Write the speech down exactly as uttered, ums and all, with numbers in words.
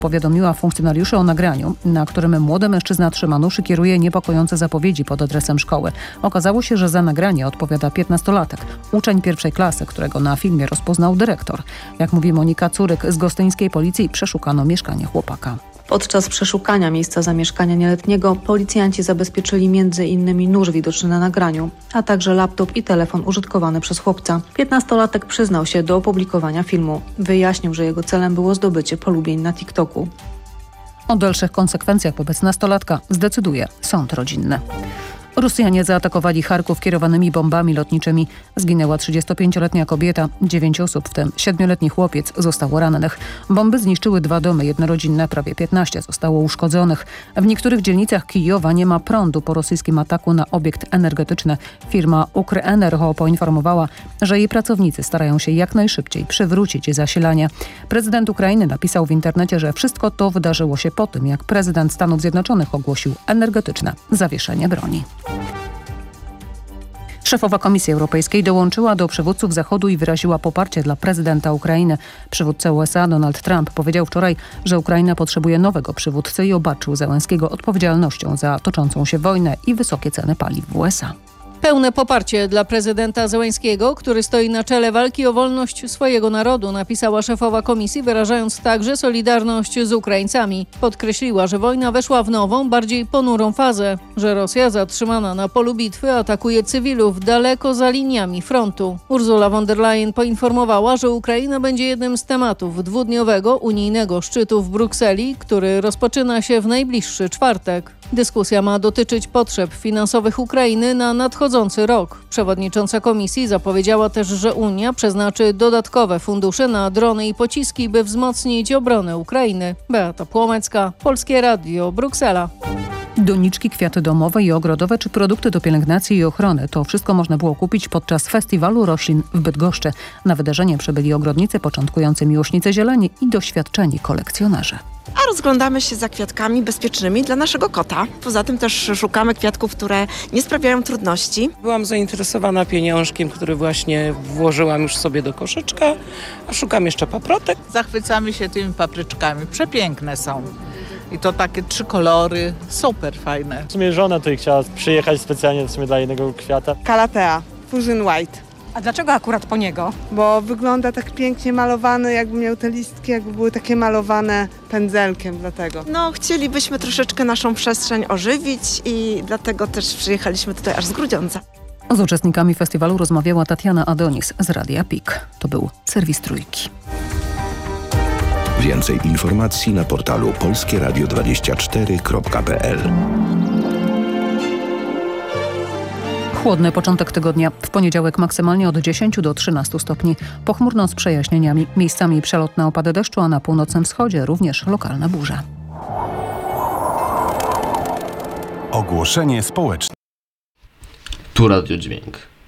powiadomiła funkcjonariuszy o nagraniu, na którym młody mężczyzna trzyma nóż i kieruje niepokojące zapowiedzi pod adresem szkoły. Okazało się, że za nagranie odpowiada piętnastolatek, uczeń pierwszej klasy, którego na filmie rozpoznał dyrektor. Jak mówi Monika Curyk z gostyńskiej policji, przeszukano mieszkanie chłopaka. Podczas przeszukania miejsca zamieszkania nieletniego policjanci zabezpieczyli między innymi nóż widoczny na nagraniu, a także laptop i telefon użytkowany przez chłopca. Piętnastolatek przyznał się do opublikowania filmu. Wyjaśnił, że jego celem było zdobycie polubień na TikToku. O dalszych konsekwencjach wobec nastolatka zdecyduje sąd rodzinny. Rosjanie zaatakowali Charków kierowanymi bombami lotniczymi. Zginęła trzydziestopięcioletnia kobieta, dziewięć osób, w tym siedmioletni chłopiec, zostało rannych. Bomby zniszczyły dwa domy jednorodzinne, prawie piętnaście zostało uszkodzonych. W niektórych dzielnicach Kijowa nie ma prądu po rosyjskim ataku na obiekt energetyczny. Firma Ukrenergo poinformowała, że jej pracownicy starają się jak najszybciej przywrócić zasilanie. Prezydent Ukrainy napisał w internecie, że wszystko to wydarzyło się po tym, jak prezydent Stanów Zjednoczonych ogłosił energetyczne zawieszenie broni. Szefowa Komisji Europejskiej dołączyła do przywódców Zachodu i wyraziła poparcie dla prezydenta Ukrainy. Przywódca U S A Donald Trump powiedział wczoraj, że Ukraina potrzebuje nowego przywódcy i obarczył Zełenskiego odpowiedzialnością za toczącą się wojnę i wysokie ceny paliw w U S A. Pełne poparcie dla prezydenta Zełenskiego, który stoi na czele walki o wolność swojego narodu, napisała szefowa komisji, wyrażając także solidarność z Ukraińcami. Podkreśliła, że wojna weszła w nową, bardziej ponurą fazę, że Rosja zatrzymana na polu bitwy atakuje cywilów daleko za liniami frontu. Ursula von der Leyen poinformowała, że Ukraina będzie jednym z tematów dwudniowego unijnego szczytu w Brukseli, który rozpoczyna się w najbliższy czwartek. Dyskusja ma dotyczyć potrzeb finansowych Ukrainy na nadchodzący rok. Przewodnicząca komisji zapowiedziała też, że Unia przeznaczy dodatkowe fundusze na drony i pociski, by wzmocnić obronę Ukrainy. Beata Płomecka, Polskie Radio, Bruksela. Doniczki, kwiaty domowe i ogrodowe czy produkty do pielęgnacji i ochrony. To wszystko można było kupić podczas Festiwalu Roślin w Bydgoszczy. Na wydarzenie przybyli ogrodnicy, początkujący miłośnicy zieleni i doświadczeni kolekcjonerze. A rozglądamy się za kwiatkami bezpiecznymi dla naszego kota. Poza tym też szukamy kwiatków, które nie sprawiają trudności. Byłam zainteresowana pieniążkiem, który właśnie włożyłam już sobie do koszyczka, a szukam jeszcze paprotek. Zachwycamy się tymi papryczkami. Przepiękne są. I to takie trzy kolory, super fajne. W sumie żona tutaj chciała przyjechać specjalnie w sumie dla jednego kwiata. Calathea, Fusion White. A dlaczego akurat po niego? Bo wygląda tak pięknie malowany, jakby miał te listki, jakby były takie malowane pędzelkiem, dlatego. No, chcielibyśmy troszeczkę naszą przestrzeń ożywić i dlatego też przyjechaliśmy tutaj aż z Grudziądza. Z uczestnikami festiwalu rozmawiała Tatiana Adonis z Radia P I K. To był serwis Trójki. Więcej informacji na portalu polskie radio dwadzieścia cztery kropka p l. Chłodny początek tygodnia. W poniedziałek maksymalnie od dziesięciu do trzynastu stopni. Pochmurno z przejaśnieniami. Miejscami przelotne opady deszczu, a na północnym wschodzie również lokalna burza. Ogłoszenie społeczne. Tu Radio Dźwięk.